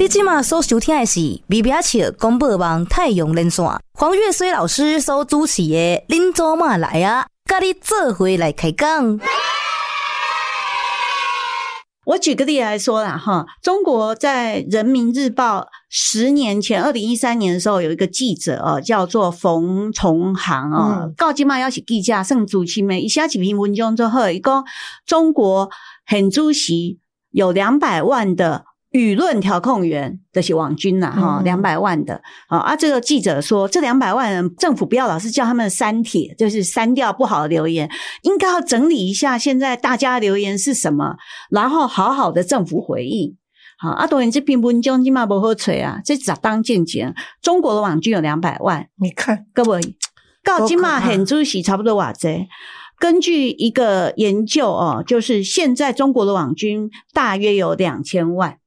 你现在所收听的是微微笑广播网太阳连线，黄月水老师所主持的恁祖妈来啊，跟你做伙来开讲。 我举个例来说啦哈，中国在人民日报10年前2013年的时候有一个记者叫做冯崇航到现在也是记者算资深的，他写一篇文章之后，他说中国很主席有200万的舆论调控员，就是网军啦哈，200万的这个记者说，这200万人政府不要老是叫他们删帖，就是删掉不好的留言，应该要整理一下现在大家的留言是什么，然后好好的政府回应。好当然这篇文章现在不好找啊，这只当见解，中国的网军有200万， 你看各位到现在很主席差不多多少？根据一个研究就是现在中国的网军大约有2000万。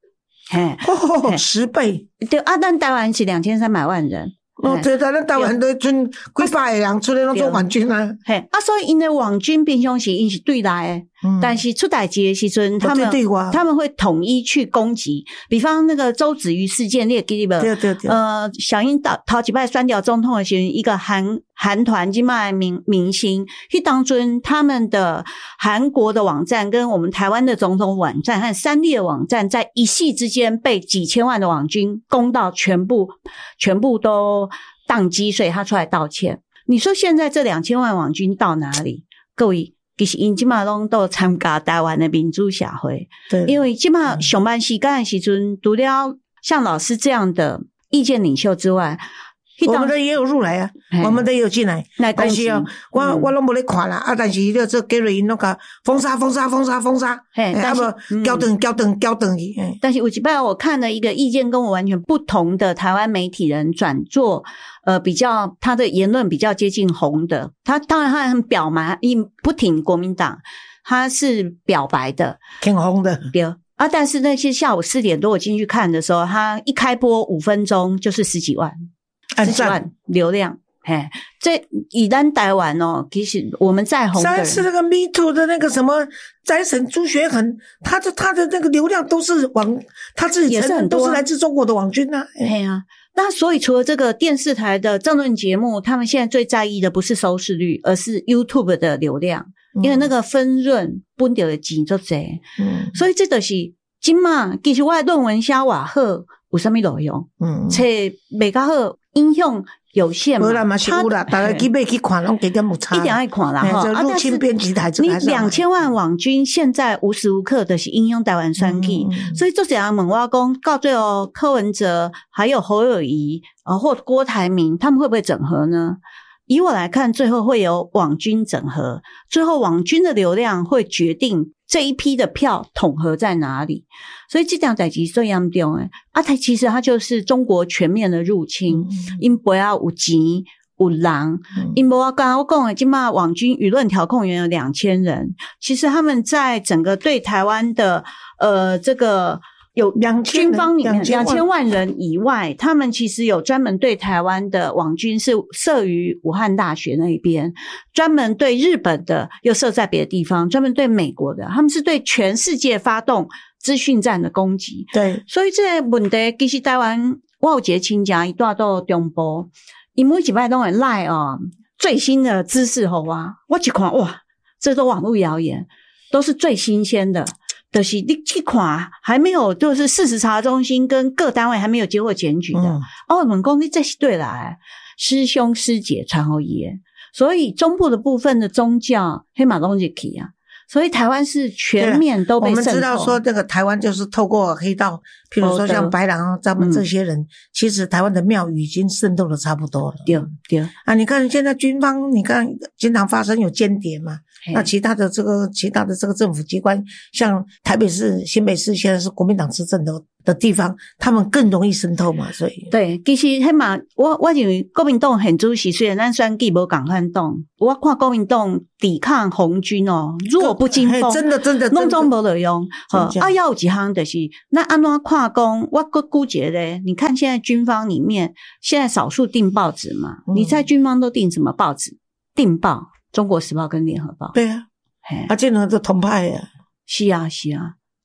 10倍。 对咱台湾是2300万人。 对，咱台湾都剩几百个人出来拢做网军啊。 所以因为网军平常时因是对来的，但是出代志的时阵，他们会统一去攻击。比方那个周子瑜事件，你也记得对。 小英头一摆选掉总统的时候，一个韩团今卖明星，去当中他们的韩国的网站跟我们台湾的总统网站和三立的网站，在一夕之间被几千万的网军攻到全部都宕机，所以他出来道歉。你说现在这2000万网军到哪里？各位，其实因现在都有参加台湾的民主社会，对，因为现在上班时间的时阵，除了像老师这样的意见领袖之外， 我们的也有入来啊，我们的也有进来，但是我拢无咧看啦，但是这做 Gary 因拢甲封杀，但是交等去。 但是有一摆我看了一个意见跟我完全不同的台湾媒体人转做比较他的言论比较接近红的，他当然他很表白，不挺国民党，他是表白的， 挺红的， 对但是那些下午4点多我进去看的时候，他一开播5分钟就是10几万流量，这以咱台湾其实我们在红的人， 上次那个 Me Too 的那个什么宅神朱学恒，他的那个流量都是他自己承认都是来自中国的网军啊。 那所以除了这个电视台的政论节目，他们现在最在意的不是收视率，而是 YouTube 的流量，因为那个分润分到的钱就多。所以这就是今嘛，其实我的论文写偌好，有什么路用？册袂较好，影响有限嘛。 无啦嘛是有啦，大家去买去看，拢加减有差。 一定爱看啦哈。 入侵编辑台， 你2000万网军现在无时无刻的是影响台湾选举，所以作者人问我讲，到最后柯文哲还有侯友宜或郭台铭，他们会不会整合呢？以我来看，最后会有网军整合，最后网军的流量会决定这一批的票统合在哪里，所以这件代志最严重的其实它就是中国全面的入侵，因背后有钱有人，因为我刚刚讲的现在网军舆论调控员有2000人，其实他们在整个对台湾的这个有军方里面2000万人以外，他们其实有专门对台湾的网军是设于武汉大学那边，专门对日本的又设在别的地方，专门对美国的，他们是对全世界发动资讯战的攻击。对，所以这个问题其实台湾我有一个亲戚伊住到中部，伊每一摆都会赖最新的知识给我一看哇，这都网络谣言，都是最新鲜的。就是你去看还没有，就是事实查中心跟各单位还没有接获检举的。我们讲你这是对啦，师兄师姐传后伊的，所以中部的部分的宗教黑马东西去啊，所以台湾是全面都被渗透。我们知道说这个台湾就是透过黑道，譬如说像白狼他们这些人，其实台湾的庙宇已经渗透的差不多了。对你看现在军方，你看经常发生有间谍嘛。那其他的这个政府机关，像台北市、新北市现在是国民党执政的地方，他们更容易渗透嘛，所以对，其实迄嘛，我认为国民党很主席，虽然咱选举无共款党，我看国民党抵抗红军弱不禁风， 真的拢总无路用。要有一项就是，那安怎看讲？我估计咧，你看现在军方里面，现在少数订报纸嘛，你在军方都订什么报纸？订报。中国时报跟联合报。 对啊，这两个都同派啊。 是啊。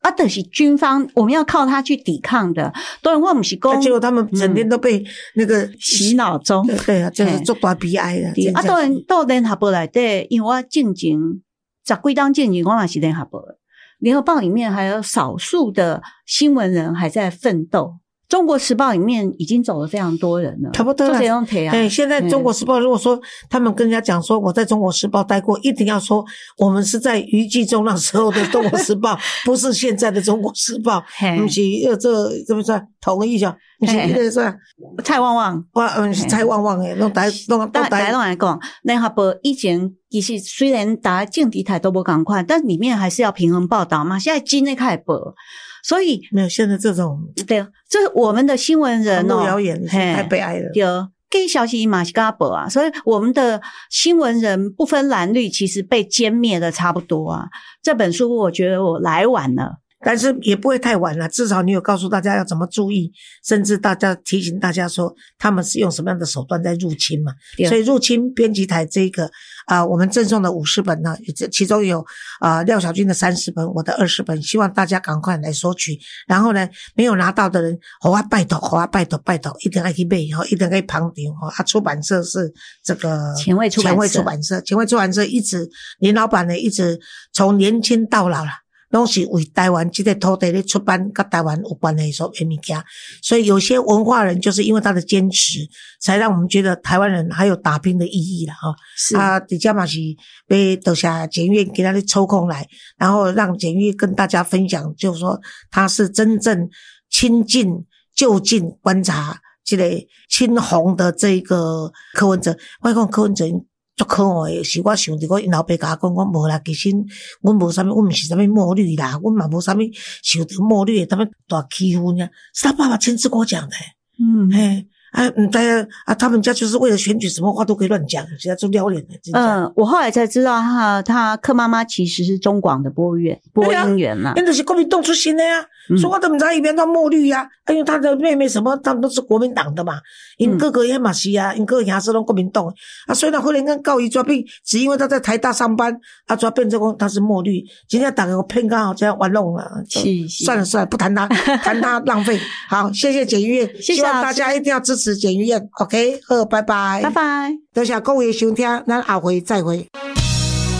就是军方我们要靠它去抵抗的。当然我不是说， 结果他们整天都被那个洗脑中。 对啊，就是做大悲哀的。 当然到联合报内底，因为我进前10几档进前我也是联合报的。联合报里面还有少数的新闻人还在奋斗。中国时报里面已经走了非常多人了， 差不多了。现在中国时报如果说他们跟人家讲说我在中国时报待过，一定要说我们是在余纪中那时候的中国时报，不是现在的中国时报。不是这不是同意下？不是这是蔡旺旺， 是蔡旺旺诶，弄台来讲，联合报以前其实虽然大家政治态都不同款，但里面还是要平衡报道嘛。现在真的开始报。所以没有现在这种对，这是我们的新闻人谣言太悲哀了。 对，假消息嘛是跟他报啊，所以我们的新闻人不分蓝绿，其实被歼灭的差不多啊。这本书我觉得我来晚了。 但是也不会太晚了，至少你有告诉大家要怎么注意，甚至大家提醒大家说他们是用什么样的手段在入侵嘛。所以入侵编辑台这个我们赠送的50本呢，其中有廖小军的30本，我的20本，希望大家赶快来索取。然后呢，没有拿到的人，拜托，一定要去买，一定要去捧场。出版社是这个前卫出版社一直林老板呢，一直从年轻到老了。拢是为台湾这个土地咧出版跟台湾有关的所有物件，所以有些文化人就是因为他的坚持，才让我们觉得台湾人还有打拼的意义啦是底下嘛是被多谢检阅给他的抽空来，然后让检阅跟大家分享，就是说他是真正亲近就近观察这个亲红的这个柯文哲。我讲柯文哲足可爱的是，我想着我因老爸甲我讲，我无啦，其实阮无啥物，阮毋是啥物墨绿啦，阮嘛无啥物想着墨绿的啥物大欺负呢，是他爸爸亲自跟我讲的。他们家就是为了选举，什么话都可以乱讲，现在就撩脸的。 我后来才知道他柯妈妈其实是中广的播音员啦， 因就是国民党出身的呀。所以我都不知道伊变到墨绿呀，因为他的妹妹什么，他们都是国民党的嘛，因哥哥也嘛是啊，因哥哥也是拢国民党所以呢，忽然间告伊抓病，只因为他在台大上班，抓变成讲他是墨绿，今天打给我骗刚好这样玩弄了，算了，不谈他，谈他浪费。好，谢谢简于晏，希望大家一定要支持简于晏 ，OK， 好，拜拜， 拜拜， 多谢各位收听，咱下回再会。